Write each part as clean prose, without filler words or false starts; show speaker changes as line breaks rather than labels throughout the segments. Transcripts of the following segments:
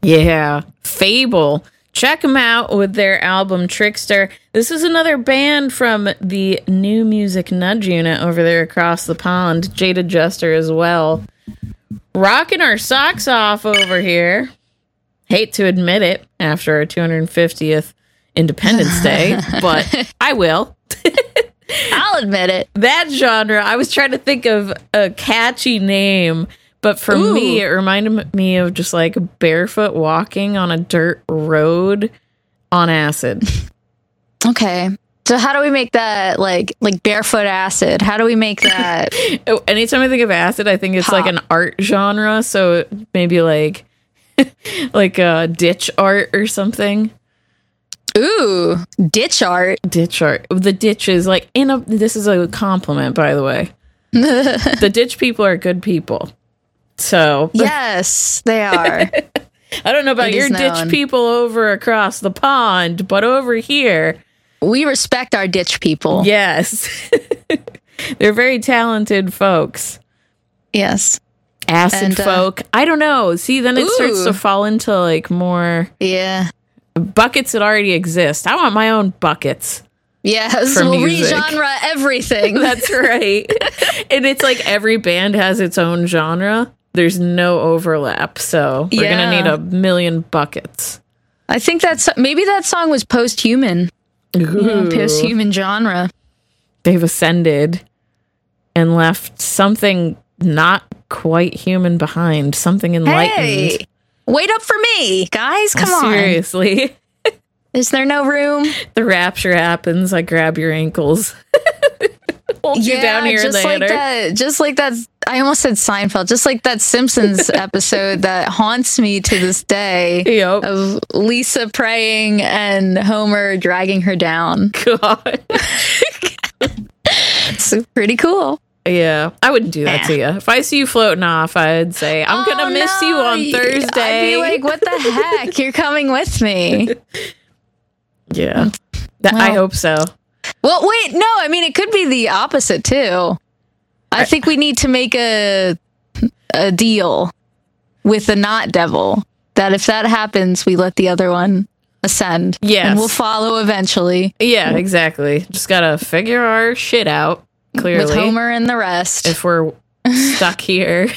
Yeah, Fable. Check them out with their album Trickster. This is another band from the New Music Nudge unit over there across the pond. Jada Jester as well. Rocking our socks off over here. Hate to admit it after our 250th Independence Day, but I will.
I'll admit it.
That genre, I was trying to think of a catchy name, but for me, it reminded me of just like barefoot walking on a dirt road on acid.
Okay. So how do we make that like barefoot acid? How do we make that?
Anytime I think of acid, I think it's like an art genre. So maybe like ditch art or something.
Ooh, ditch art.
Ditch art. The ditch is like this is a compliment, by the way. The ditch people are good people. So
yes, they are.
I don't know about your ditch people over across the pond, but over here,
we respect our ditch people.
Yes. They're very talented folks.
Yes.
Acid folk. I don't know. See, then it starts to fall into like more buckets that already exist. I want my own buckets.
Yes, we'll re-genre everything.
That's right. And it's like every band has its own genre. There's no overlap. So we're going to need a million buckets.
I think maybe that song was post-human. Post-human genre.
They've ascended and left something not quite human behind, something enlightened.
Hey, wait up for me, guys. Come on.
Seriously.
Is there no room?
The rapture happens. I grab your ankles. Hold you down here later.
Just like that. I almost said Seinfeld. Just like that Simpsons episode that haunts me to this day.
Yep.
Of Lisa praying and Homer dragging her down.
God.
It's pretty cool.
Yeah, I wouldn't do that to you. If I see you floating off, I'd say, I'm going to miss you on Thursday.
I'd be like, what the heck? You're coming with me.
Yeah, I hope so.
Well, wait, no, I mean, it could be the opposite, too. I think we need to make a deal with the not devil that if that happens, we let the other one ascend.
Yes.
And we'll follow eventually.
Yeah, exactly. Just got to figure our shit out. Clearly,
with Homer and the rest.
If we're stuck here.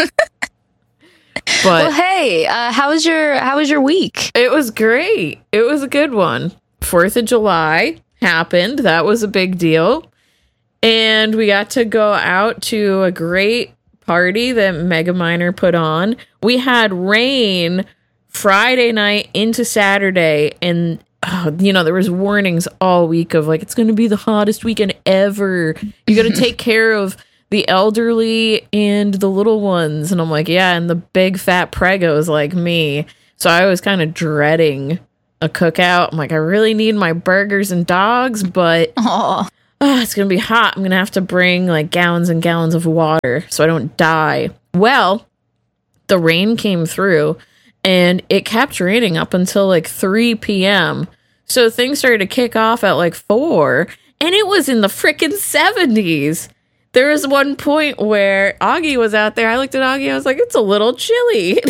But
well, hey, how was your week?
It was great. It was a good one. 4th of July happened. That was a big deal. And we got to go out to a great party that Mega Minor put on. We had rain Friday night into Saturday, and there was warnings all week of like, it's going to be the hottest weekend ever. You got to take care of the elderly and the little ones. And I'm like, yeah, and the big fat pregos like me. So I was kind of dreading a cookout. I'm like, I really need my burgers and dogs, but it's going to be hot. I'm going to have to bring like gallons and gallons of water so I don't die. Well, the rain came through. And it kept raining up until like 3 p.m. So things started to kick off at like 4. And it was in the frickin' 70s. There was one point where Augie was out there. I looked at Augie. I was like, it's a little chilly.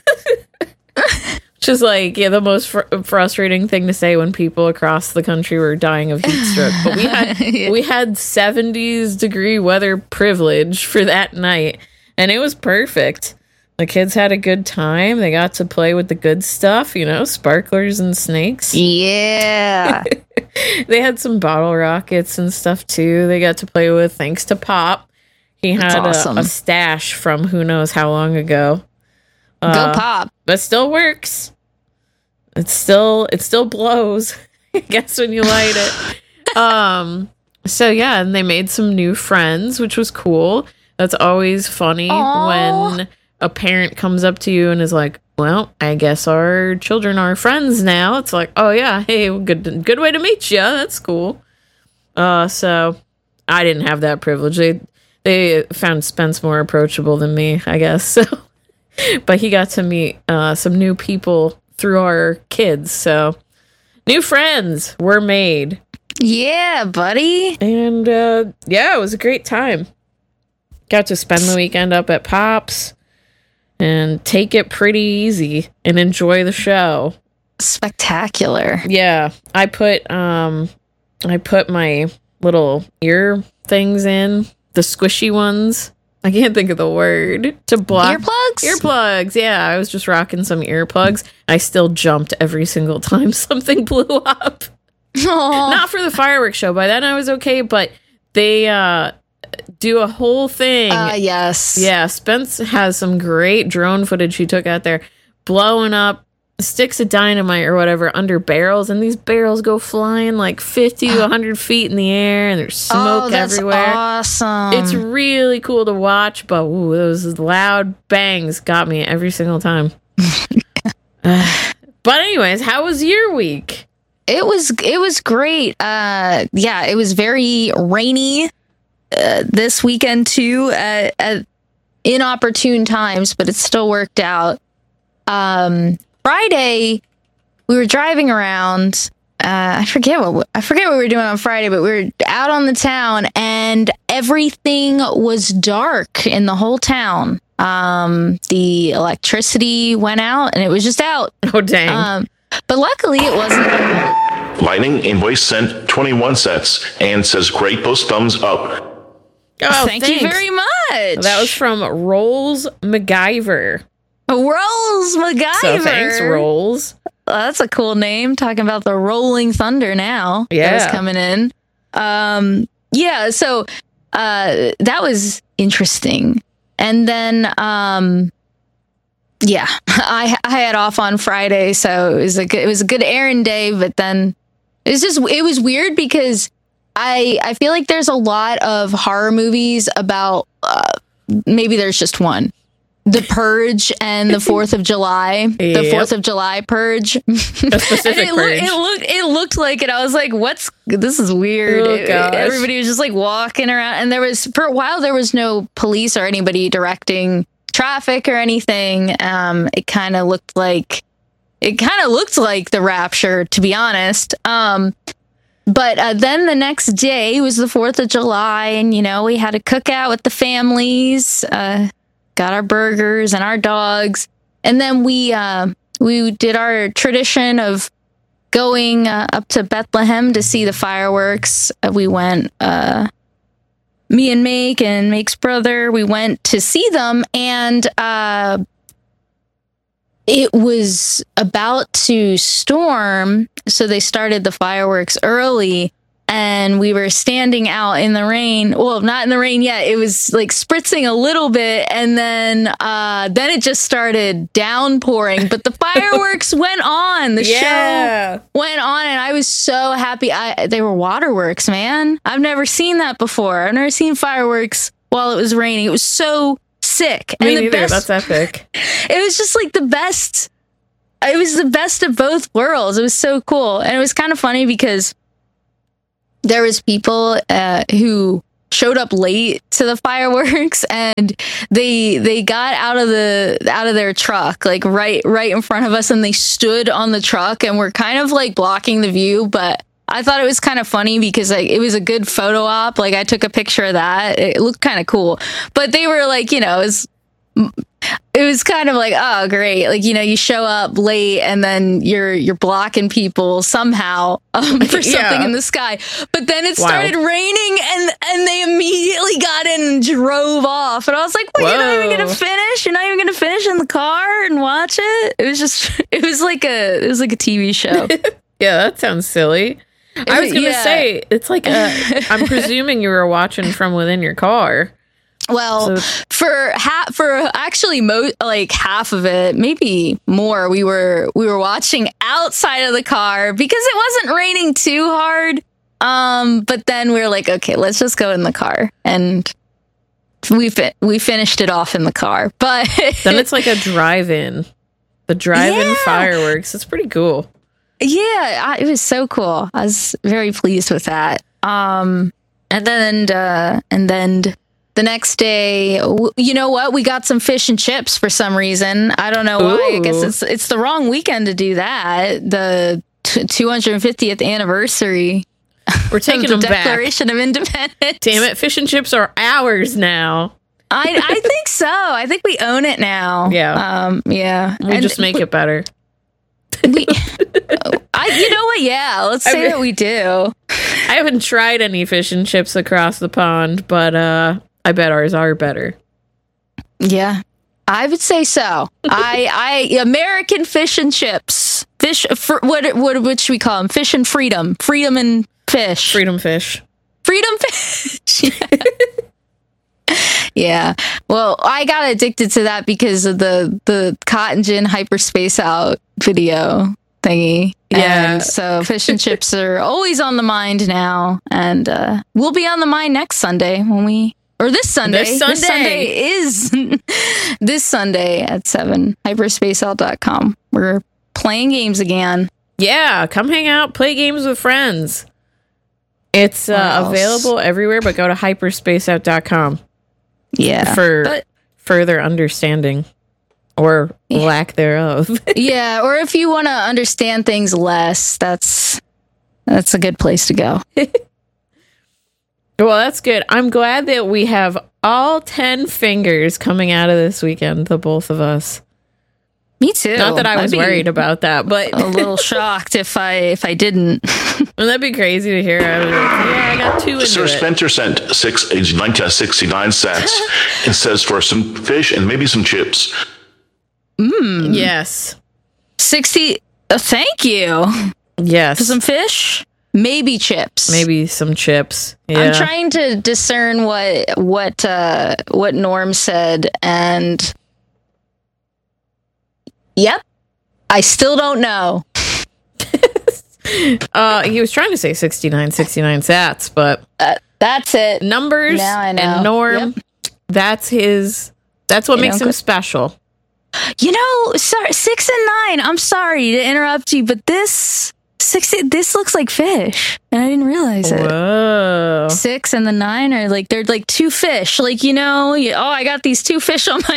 Which is like, the most frustrating thing to say when people across the country were dying of heat stroke. But we had 70s degree weather privilege for that night. And it was perfect. The kids had a good time. They got to play with the good stuff, sparklers and snakes.
Yeah.
They had some bottle rockets and stuff, too. They got to play with, thanks to Pop. He had a stash from who knows how long ago.
Go Pop.
But still works. It still blows, I guess, when you light it. So, yeah, and they made some new friends, which was cool. That's always funny when a parent comes up to you and is like, well, I guess our children are friends now. It's like, oh yeah, hey, good way to meet you. That's cool. So I didn't have that privilege. They found Spence more approachable than me, I guess. So, but he got to meet some new people through our kids. So new friends were made.
Yeah, buddy.
And it was a great time. Got to spend the weekend up at Pop's. and take it pretty easy and enjoy the show.
Spectacular.
Yeah, I put my little ear things in, the squishy ones. I can't think of the word to block earplugs. Yeah, I was just rocking some earplugs. I still jumped every single time something blew up.
Aww.
Not for the fireworks show. By then I was okay, but they do a whole thing.
Yes.
Yeah, Spence has some great drone footage she took out there, blowing up sticks of dynamite or whatever under barrels, and these barrels go flying like 50 to 100 feet in the air, and there's smoke everywhere.
Awesome.
It's really cool to watch, but those loud bangs got me every single time. But anyways, how was your week?
It was great. Yeah, it was very rainy this weekend too at inopportune times, but it still worked out. Friday, we were driving around. I forget what we were doing on Friday, but we were out on the town, and everything was dark in the whole town. The electricity went out, and it was just out.
Oh, dang.
But luckily, it wasn't.
Lightning invoice sent 21 cents and says great post thumbs up.
Oh,
thank you very much.
That was from Rolls MacGyver.
Rolls MacGyver.
So thanks, Rolls.
That's a cool name. Talking about the Rolling Thunder now.
Yeah.
That was coming in. Yeah, so that was interesting. And then, yeah, I had off on Friday, so it was a good errand day, but then it was weird because I feel like there's a lot of horror movies about, maybe there's just one. The Purge and the 4th of July. The 4th of July Purge.
A specific purge.
It looked like it. I was like, this is weird.
Oh, gosh.
Everybody was just like walking around, and for a while there was no police or anybody directing traffic or anything. It kind of looked like the Rapture, to be honest. But then the next day was the 4th of July, and we had a cookout with the families. Got our burgers and our dogs, and then we did our tradition of going up to Bethlehem to see the fireworks. We went, me and Make and Make's brother. We went to see them, and it was about to storm, so they started the fireworks early. And we were standing out in the rain. Well, not in the rain yet. It was like spritzing a little bit. And then it just started downpouring. But the fireworks went on. The show went on. And I was so happy. They were waterworks, man. I've never seen that before. I've never seen fireworks while it was raining. It was so sick.
Me neither. That's epic.
It was just like the best. It was the best of both worlds. It was so cool. And it was kind of funny because there was people who showed up late to the fireworks, and they got out of their truck like right in front of us, and they stood on the truck and were kind of like blocking the view. But I thought it was kind of funny because like it was a good photo op. Like I took a picture of that. It looked kind of cool. But they were like, it was kind of like, oh, great. Like, you show up late and then you're blocking people somehow for something in the sky. But then it started raining and they immediately got in and drove off. And I was like, well, you're not even going to finish? You're not even going to finish in the car and watch it? It was like a TV show.
Yeah, that sounds silly. I was going to say, it's like, I'm presuming you were watching from within your car.
Well, for actually like half of it, maybe more, we were watching outside of the car because it wasn't raining too hard. But then we were like, okay, let's just go in the car, and we finished it off in the car. But
then it's like a drive-in, fireworks. It's pretty cool.
Yeah, it was so cool. I was very pleased with that. And then. The next day, you know what? We got some fish and chips for some reason. I don't know why.
Ooh.
I guess it's the wrong weekend to do that. The 250th anniversary.
We're taking
of
them
the
back.
Declaration of Independence.
Damn it! Fish and chips are ours now.
I think so. I think we own it now.
Yeah.
Yeah.
We just make it better.
You know what? Yeah, let's say that we do.
I haven't tried any fish and chips across the pond, but I bet ours are better.
Yeah, I would say so. American fish and chips, what should we call them? Fish and freedom, freedom and fish,
Freedom fish.
freedom fish. Yeah. Well, I got addicted to that because of the Cotton Gin Hyperspace Out video thingy.
Yeah.
And so fish and chips are always on the mind now, and we'll be on the mind next Sunday this Sunday.
This Sunday
is this Sunday at 7, hyperspaceout.com. We're playing games again.
Yeah, come hang out, play games with friends. It's available everywhere, but go to hyperspaceout.com.
Yeah.
For further understanding or lack thereof.
Yeah, or if you want to understand things less, that's a good place to go.
Well, that's good. I'm glad that we have all 10 fingers coming out of this weekend, the both of us.
Me too.
Not that I was worried about that, but
a little shocked if I didn't.
Well, that'd be crazy to hear. I was like, yeah, I got 2 into
Sir
it.
Spencer sent 69 cents and says for some fish and maybe some chips.
Yes.
60. Thank you.
Yes.
For some fish, maybe chips.
Maybe some chips. Yeah.
I'm trying to discern what Norm said, and yep, I still don't know.
He was trying to say 69 sats, but
that's it.
Numbers
Now I know.
and Norm, that's what makes him special.
You know, sorry, 6 and 9. I'm sorry to interrupt you, but this looks like fish, and I didn't realize it.
Whoa.
6 and the 9 are like, they're like 2 fish. Like, you know, I got these 2 fish on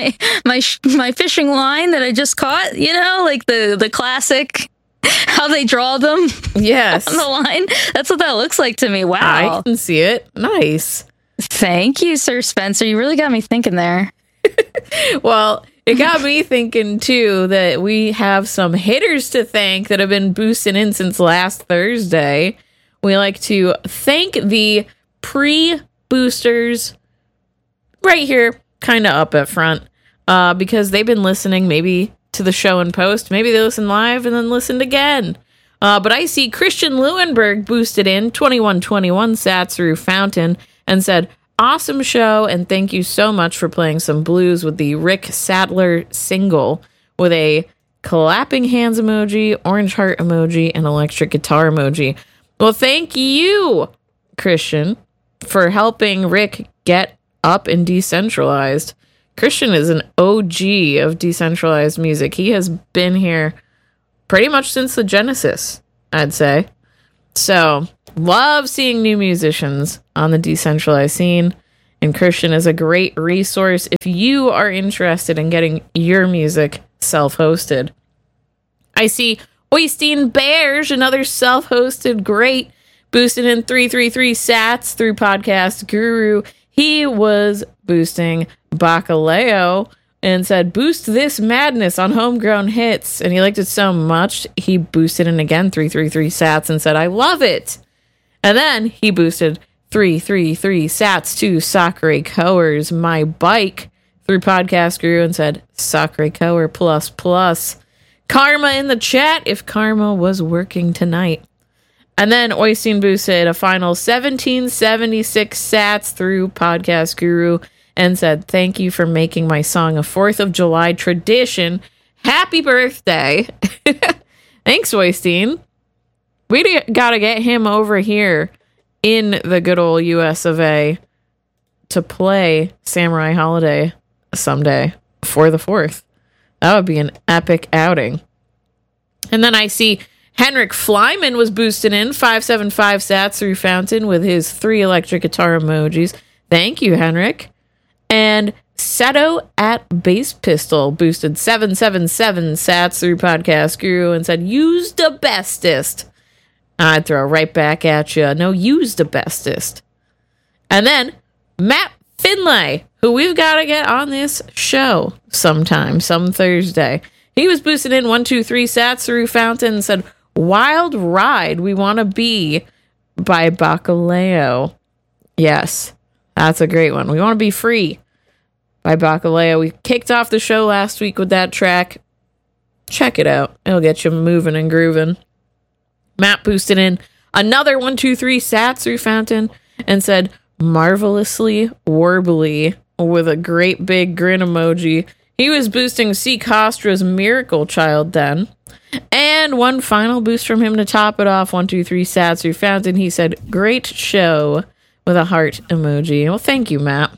my fishing line that I just caught. You know, like the classic, how they draw them.
Yes.
On the line. That's what that looks like to me. Wow.
I can see it. Nice.
Thank you, Sir Spencer. You really got me thinking there.
Well, it got me thinking, too, that we have some hitters to thank that have been boosting in since last Thursday. We like to thank the pre-boosters right here, kind of up at front, because they've been listening maybe to the show in post. Maybe they listen live and then listened again. But I see Christian Leuenberg boosted in 2121 sats through Fountain and said, awesome show, and thank you so much for playing some blues with the Rick Sadler single with a clapping hands emoji, orange heart emoji, and electric guitar emoji. Well, thank you, Christian, for helping Rick get up and decentralized. Christian is an OG of decentralized music. He has been here pretty much since the Genesis, I'd say. So, love seeing new musicians on the decentralized scene, and Christian is a great resource if you are interested in getting your music self-hosted. I see Oystein Bears, another self-hosted great, boosted in 333 sats through Podcast Guru. He was boosting Bacaleo and said, boost this madness on homegrown hits. And he liked it so much, he boosted in again 333 sats and said, I love it. And then he boosted 333 sats to Sakura Coer's My Bike through Podcast Guru and said, Sakura Coer plus plus. Karma in the chat if Karma was working tonight. And then Oystein boosted a final 1776 sats through Podcast Guru and said, thank you for making my song a 4th of July tradition. Happy birthday. Thanks, Oystein. We gotta get him over here in the good old US of A to play Samurai Holiday someday for the 4th. That would be an epic outing. And then I see Henrik Flyman was boosted in 575 sats through Fountain with his 3 electric guitar emojis. Thank you, Henrik. And Seto at Bass Pistol boosted 777 sats through Podcast Guru and said, use the bestest. I'd throw right back at you. No, use the bestest. And then Matt Finlay, who we've got to get on this show sometime, some Thursday. He was boosting in 1, 2, 3 sats through Fountain and said, Wild Ride, We Want to Be by Bacaleo. Yes, that's a great one. We Want to Be Free by Bacaleo. We kicked off the show last week with that track. Check it out. It'll get you moving and grooving. Matt boosted in another 1, 2, 3 sats through Fountain and said, Marvelously Warbly with a great big grin emoji. He was boosting C. Costra's Miracle Child then. And one final boost from him to top it off. 1, 2, 3 sats through Fountain. He said, great show with a heart emoji. Well, thank you, Matt.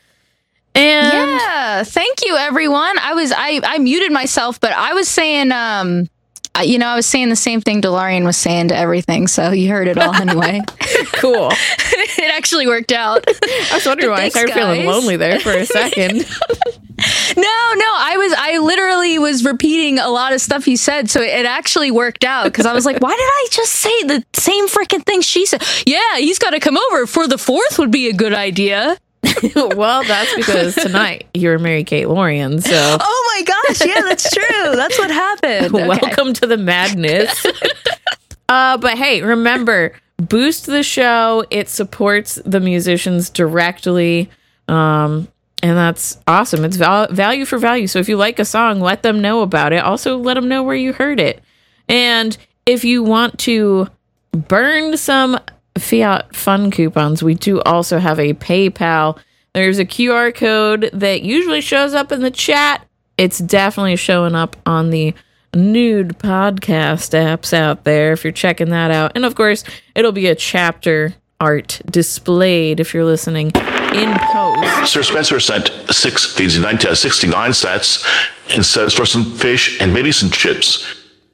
And
yeah, thank you, everyone. I muted myself, but I was saying, I was saying the same thing Delarian was saying to everything, so you heard it all anyway.
Cool.
It actually worked out.
I was wondering why I started feeling lonely there for a second.
No, I literally was repeating a lot of stuff you said, so it actually worked out, because I was like, why did I just say the same freaking thing she said? Yeah, he's got to come over for the 4th would be a good idea.
Well, that's because tonight you're Mary-Kate Lorian, so...
Oh my gosh, yeah, that's true. That's what happened. Okay.
Welcome to the madness. But hey, remember, boost the show. It supports the musicians directly. And that's awesome. It's value for value. So if you like a song, let them know about it. Also, let them know where you heard it. And if you want to burn some Fiat Fun coupons, we do also have a PayPal. There's a QR code that usually shows up in the chat. It's definitely showing up on the nude podcast apps out there if you're checking that out. And of course, it'll be a chapter art displayed if you're listening in post.
Sir Spencer sent 69 sets and says for some fish and maybe some chips.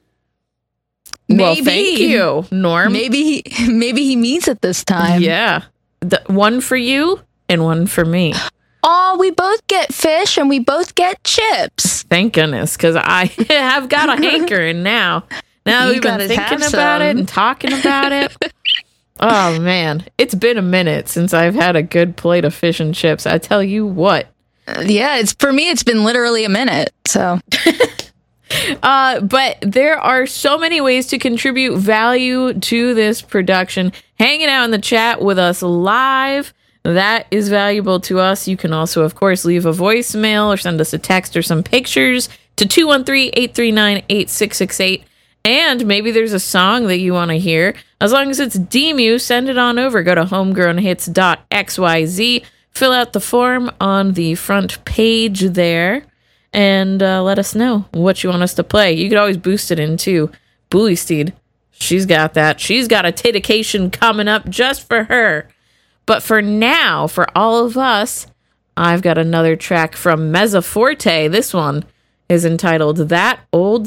Well, thank you, Norm.
Maybe he means it this time.
Yeah. One for you and one for me.
Oh, we both get fish and we both get chips.
Thank goodness, because I have got a hankering now. Now that we've been thinking about it and talking about it. Oh, man. It's been a minute since I've had a good plate of fish and chips. I tell you what.
Yeah, for me, it's been literally a minute, so...
But there are so many ways to contribute value to this production. Hanging out in the chat with us live, that is valuable to us. You can also, of course, leave a voicemail or send us a text or some pictures to 213-839-8668. And maybe there's a song that you want to hear. As long as it's DMU, send it on over. Go to homegrownhits.xyz. Fill out the form on the front page there. And let us know what you want us to play. You could always boost it in, too. Bully Steed, she's got that. She's got a titication coming up just for her. But for now, for all of us, I've got another track from Mezza Forte. This one is entitled That Old